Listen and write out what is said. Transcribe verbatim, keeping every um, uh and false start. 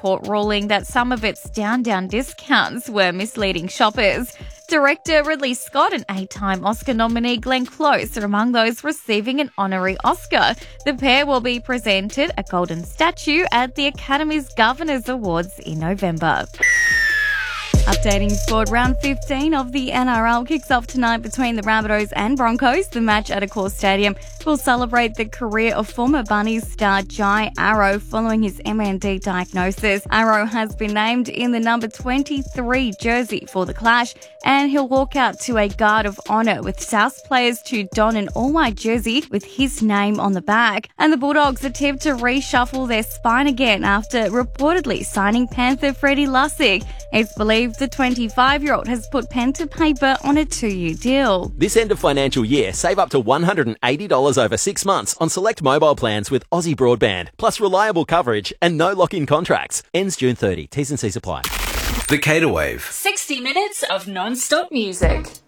court ruling that some of its down-down discounts were misleading shoppers. Director Ridley Scott and eight-time Oscar nominee Glenn Close are among those receiving an honorary Oscar. The pair will be presented a golden statue at the Academy's Governors Awards in November. Updating sport, round fifteen of the N R L kicks off tonight between the Rabbitohs and Broncos. The match at Accor Stadium will celebrate the career of former Bunnies star Jai Arrow following his M N D diagnosis. Arrow has been named in the number twenty-three jersey for the clash, and he'll walk out to a guard of honour with South players to don an all-white jersey with his name on the back. And the Bulldogs attempt to reshuffle their spine again after reportedly signing Panther Freddie Lussick. It's believed the twenty-five-year-old has put pen to paper on a two-year deal. This end of financial year, save up to one hundred eighty dollars over six months on select mobile plans with Aussie Broadband, plus reliable coverage and no lock-in contracts. Ends June thirtieth. T's and C's apply. The Cater Wave. sixty minutes of non-stop music.